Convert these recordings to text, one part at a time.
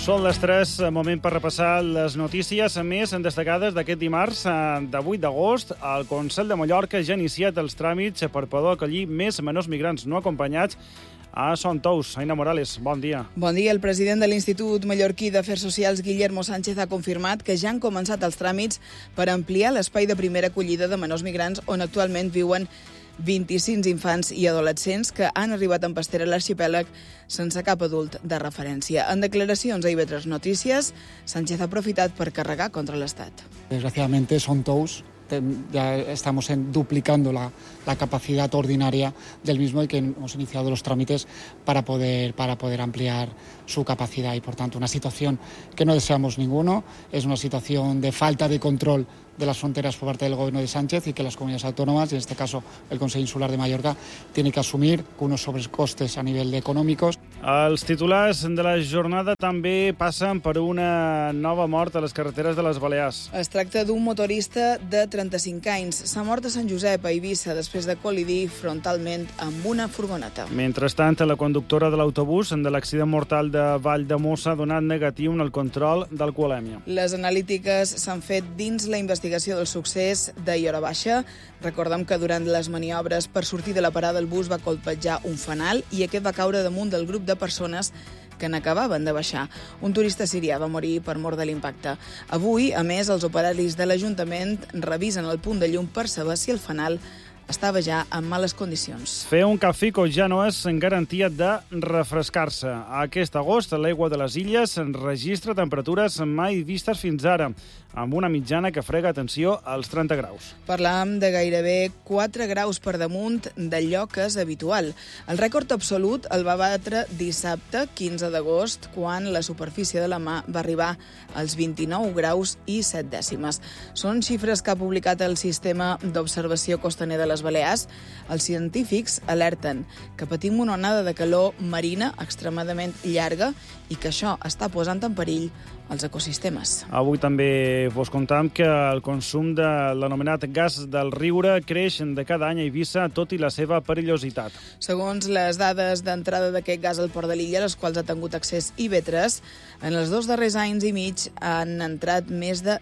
Són les 3, moment per repassar les notícies més destacades d'aquest dimarts de 8 d'agost. El Consell de Mallorca ja ha iniciat els tràmits per poder acollir més menors migrants no acompanyats a Son Tous. Aina Morales, bon dia. Bon dia. El president de l'Institut Mallorquí d'Afers Socials, Guillermo Sánchez, ha confirmat que ja han començat els tràmits per ampliar l'espai de primera acollida de menors migrants on actualment viuen 25 infants i adolescents que han arribat en pastera a l'arxipèlag sense cap adult de referència. En declaracions a IB3 Notícies, Sánchez ha aprofitat per carregar contra l'Estat. Desgraciadamente, Son Tous ya estamos duplicando la capacidad ordinaria del mismo y que hemos iniciado los trámites para poder ampliar su capacidad y, por tanto, una situación que no deseamos ninguno. Es una situación de falta de control de las fronteras por parte del gobierno de Sánchez y que las comunidades autónomas, y en este caso el Consell Insular de Mallorca, tiene que asumir unos sobrecostes a nivel de econòmics. Els titulars de la jornada també passen per una nova mort a les carreteres de les Balears. Es tracta d'un motorista de 35 anys. S'ha mort a Sant Josep, a Eivissa, després de col·lidir frontalment amb una furgoneta. Mentrestant, la conductora de l'autobús de l'accident mortal de Valldemossa ha donat negatiu en el control d'alcoholèmia. Les analítiques s'han fet dins la investigació del succés d'ahir hora baixa. Recordem que durant les maniobres per sortir de la parada el bus va colpejar un fanal i aquest va caure damunt del grup de persones que n'acabaven de baixar. Un turista sirià va morir per mort de l'impacte. Avui, a més, els operaris de l'Ajuntament revisen el punt de llum per saber si el fanal estava ja en males condicions. Fer un cafico ja no és garantia de refrescar-se. Aquest agost, l'aigua de les illes registra temperatures mai vistes fins ara, amb una mitjana que frega, atenció, als 30 graus. Parlàvem de gairebé 4 graus per damunt d'allò que és habitual. El rècord absolut el va batre dissabte, 15 d'agost, quan la superfície de la mà va arribar als 29 graus i 7 dècimes. Són xifres que ha publicat el Sistema d'Observació Costaner de les Balears. Els científics alerten que patim una onada de calor marina extremadament llarga i que això està posant en perill els ecosistemes. Avui també vos contam que el consum de l'anomenat gas del riure creix de cada any a Eivissa, tot i la seva perillositat. Segons les dades d'entrada d'aquest gas al port de l'illa, a les quals ha tingut accés IB3, en els 2 darrers anys i mig han entrat més de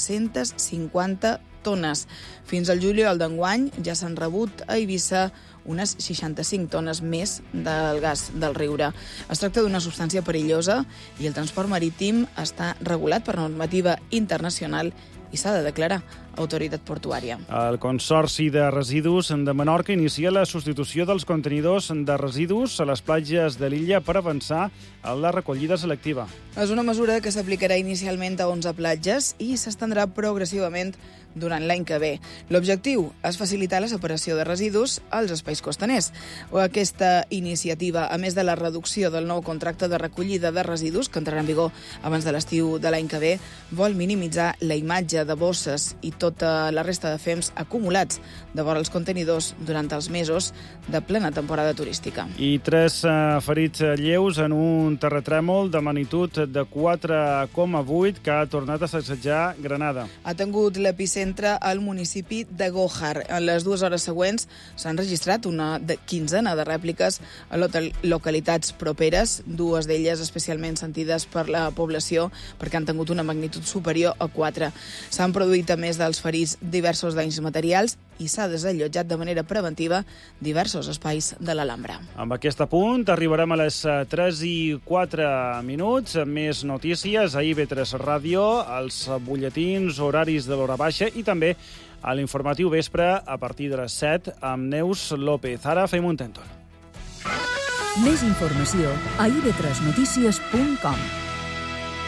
250 tones. Fins al juliol d'enguany ja s'han rebut a Eivissa unes 65 tones més del gas del riure. Es tracta d'una substància perillosa i el transport marítim està regulat per normativa internacional i s'ha de declarar autoritat portuària. El Consorci de Residus de Menorca inicia la substitució dels contenidors de residus a les platges de l'illa per avançar en la recollida selectiva. És una mesura que s'aplicarà inicialment a 11 platges i s'estendrà progressivament durant l'any que ve. L'objectiu és facilitar la separació de residus als espais costaners. Aquesta iniciativa, a més de la reducció del nou contracte de recollida de residus, que entrarà en vigor abans de l'estiu de l'any que ve, vol minimitzar la imatge de bosses i tota la resta de fems acumulats de vora els contenidors durant els mesos de plena temporada turística. I 3 ferits lleus en un terratrèmol de magnitud de 4,8 que ha tornat a sacsejar Granada. Ha tingut l'epicentre al municipi de Gójar. En les 2 hores següents s'han registrat una quinzena de rèpliques a localitats properes, 2 d'elles especialment sentides per la població perquè han tingut una magnitud superior a 4. S'han produït, a més dels ferits, diversos danys materials i s'ha desallotjat de manera preventiva diversos espais de l'Alhambra. Amb aquest apunt arribarem a les 3:04 minuts. Més notícies a IB3 Ràdio, els butlletins horaris de l'hora baixa i també a l'informatiu vespre a partir de les 7 amb Neus López. Ara fem un tèntol. Més informació a ib3notícies.com.